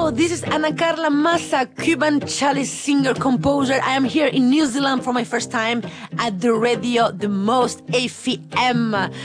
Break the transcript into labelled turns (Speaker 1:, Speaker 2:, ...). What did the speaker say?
Speaker 1: Hello, this is Ana Carla Massa, Cuban cellist, singer, composer. I am here in New Zealand for my first time at the radio, the most AFM.